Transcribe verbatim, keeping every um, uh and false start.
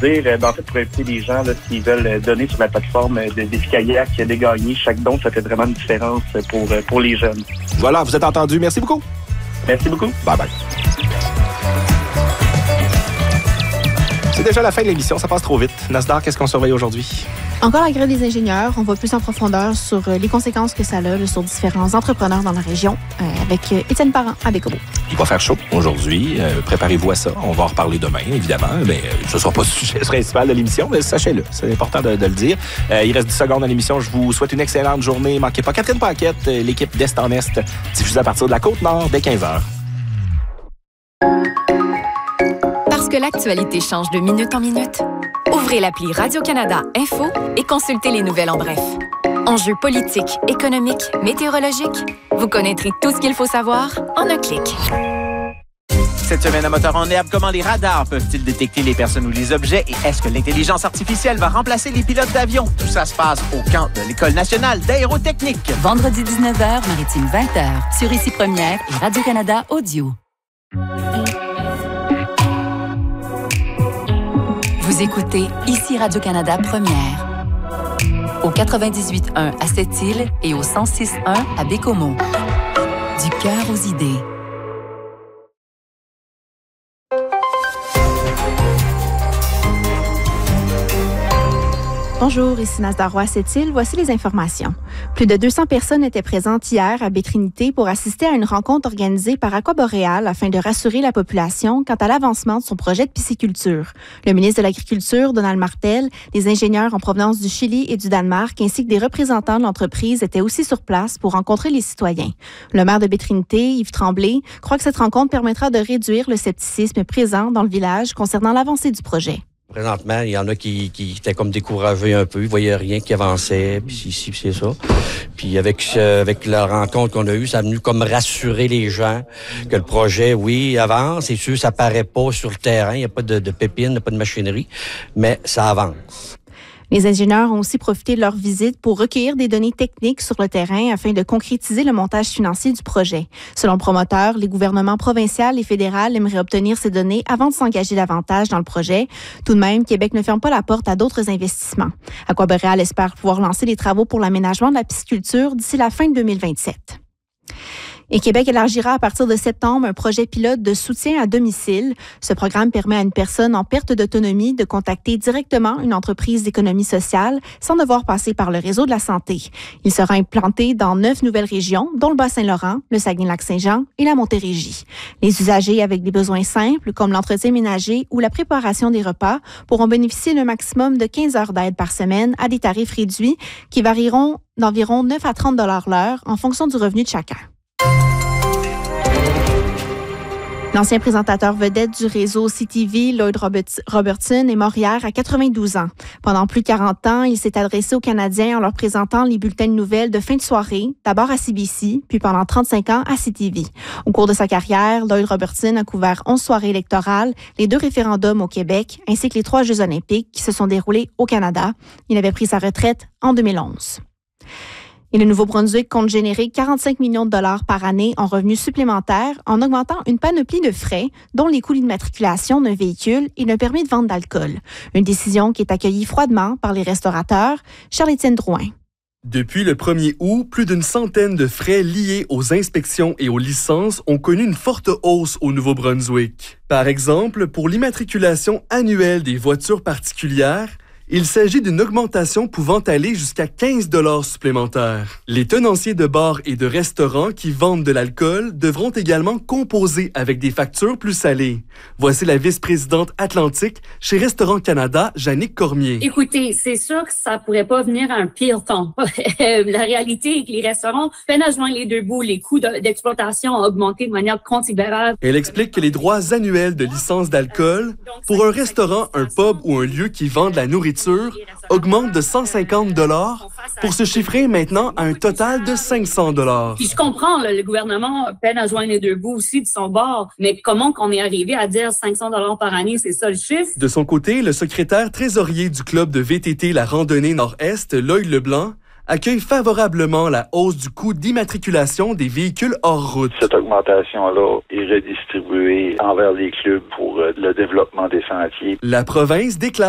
dire, ben, en fait, pour inviter les gens, là, s'ils veulent donner sur la plateforme de Défi Kayak, des gagnés, chaque don, ça fait vraiment une différence pour, pour les jeunes. Voilà, vous êtes entendu. Merci beaucoup. Merci beaucoup. Bye bye. C'est déjà la fin de l'émission, ça passe trop vite. Nasdaq, qu'est-ce qu'on surveille aujourd'hui? Encore la grève des ingénieurs. On va plus en profondeur sur les conséquences que ça a sur différents entrepreneurs dans la région euh, avec Étienne Parent à Bécomo. Il va faire chaud aujourd'hui. Euh, préparez-vous à ça. On va en reparler demain, évidemment. Mais euh, ce ne sera pas le sujet principal de l'émission, mais sachez-le. C'est important de, de le dire. Euh, il reste dix secondes dans l'émission. Je vous souhaite une excellente journée. Manquez pas Catherine Paquette, l'équipe d'Est en Est, diffusée à partir de la Côte-Nord dès quinze heures. Parce que l'actualité change de minute en minute, ouvrez l'appli Radio-Canada Info et consultez les nouvelles en bref. Enjeux politiques, économiques, météorologiques, vous connaîtrez tout ce qu'il faut savoir en un clic. Cette semaine à Moteur en herbe, comment les radars peuvent-ils détecter les personnes ou les objets et est-ce que l'intelligence artificielle va remplacer les pilotes d'avion? Tout ça se passe au camp de l'École nationale d'aérotechnique. Vendredi dix-neuf heures, Maritime vingt heures, sur Ici Première et Radio-Canada Audio. Vous écoutez Ici Radio-Canada Première. Au quatre-vingt-dix-huit point un à Sept-Îles et au cent six point un à Bécomo. Du cœur aux idées. Bonjour, ici Nasdaq Roy à Sept-Îles. Voici les informations. Plus de deux cents personnes étaient présentes hier à Baie-Trinité pour assister à une rencontre organisée par Aquaboréal afin de rassurer la population quant à l'avancement de son projet de pisciculture. Le ministre de l'Agriculture, Donald Martel, des ingénieurs en provenance du Chili et du Danemark, ainsi que des représentants de l'entreprise étaient aussi sur place pour rencontrer les citoyens. Le maire de Baie-Trinité, Yves Tremblay, croit que cette rencontre permettra de réduire le scepticisme présent dans le village concernant l'avancée du projet. Présentement, il y en a qui, qui étaient comme découragés un peu, ils voyaient rien qui avançait, puis ici, puis c'est ça. Puis avec euh, avec la rencontre qu'on a eue, ça a venu comme rassurer les gens que le projet, oui, avance. C'est sûr, ça paraît pas sur le terrain, il n'y a pas de, de pépines, il n'y a pas de machinerie, mais ça avance. Les ingénieurs ont aussi profité de leur visite pour recueillir des données techniques sur le terrain afin de concrétiser le montage financier du projet. Selon le promoteur, les gouvernements provincial et fédéral aimeraient obtenir ces données avant de s'engager davantage dans le projet. Tout de même, Québec ne ferme pas la porte à d'autres investissements. Aquaboréal espère pouvoir lancer les travaux pour l'aménagement de la pisciculture d'ici la fin de deux mille vingt-sept. Et Québec élargira à partir de septembre un projet pilote de soutien à domicile. Ce programme permet à une personne en perte d'autonomie de contacter directement une entreprise d'économie sociale sans devoir passer par le réseau de la santé. Il sera implanté dans neuf nouvelles régions, dont le Bas-Saint-Laurent, le Saguenay-Lac-Saint-Jean et la Montérégie. Les usagers avec des besoins simples, comme l'entretien ménager ou la préparation des repas, pourront bénéficier d'un maximum de quinze heures d'aide par semaine à des tarifs réduits qui varieront d'environ neuf à trente dollars l'heure en fonction du revenu de chacun. L'ancien présentateur vedette du réseau C T V, Lloyd Robertson, est mort hier à quatre-vingt-douze ans. Pendant plus de quarante ans, il s'est adressé aux Canadiens en leur présentant les bulletins de nouvelles de fin de soirée, d'abord à C B C, puis pendant trente-cinq ans à C T V. Au cours de sa carrière, Lloyd Robertson a couvert onze soirées électorales, les deux référendums au Québec, ainsi que les trois Jeux olympiques qui se sont déroulés au Canada. Il avait pris sa retraite en deux mille onze. Et le Nouveau-Brunswick compte générer quarante-cinq millions de dollars par année en revenus supplémentaires en augmentant une panoplie de frais, dont les coûts d'immatriculation d'un véhicule et d'un permis de vente d'alcool. Une décision qui est accueillie froidement par les restaurateurs. Charles-Étienne Drouin. Depuis le premier août, plus d'une centaine de frais liés aux inspections et aux licences ont connu une forte hausse au Nouveau-Brunswick. Par exemple, pour l'immatriculation annuelle des voitures particulières, il s'agit d'une augmentation pouvant aller jusqu'à quinze dollars supplémentaires. Les tenanciers de bars et de restaurants qui vendent de l'alcool devront également composer avec des factures plus salées. Voici la vice-présidente Atlantique chez Restaurant Canada, Jannick Cormier. Écoutez, c'est sûr que ça pourrait pas venir à un pire temps. La réalité est que les restaurants peinent à joindre les deux bouts. Les coûts d'exploitation ont augmenté de manière considérable. Elle explique que les droits annuels de licence d'alcool pour un restaurant, un pub ou un lieu qui vend de la nourriture augmente de cent cinquante dollars pour se chiffrer maintenant à un total de cinq cents dollars. Puis je comprends, là, le gouvernement peine à joindre les deux bouts aussi de son bord, mais comment qu'on est arrivé à dire cinq cents dollars par année, c'est ça le chiffre? De son côté, le secrétaire trésorier du club de V T T La Randonnée Nord-Est, Lloyd Leblanc, accueille favorablement la hausse du coût d'immatriculation des véhicules hors route. Cette augmentation-là est redistribuée envers les clubs pour le développement des sentiers. La province déclare